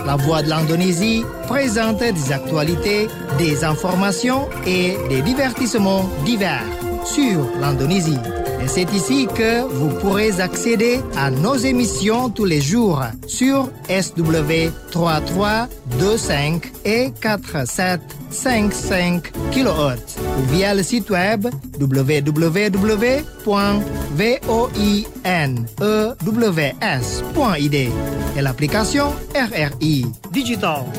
La Voix de l'Indonésie présente des actualités, des informations et des divertissements divers sur l'Indonésie. Et c'est ici que vous pourrez accéder à nos émissions tous les jours sur SW 3325 et 4755 kHz ou via le site web www.voinews.id et l'application RRI Digital.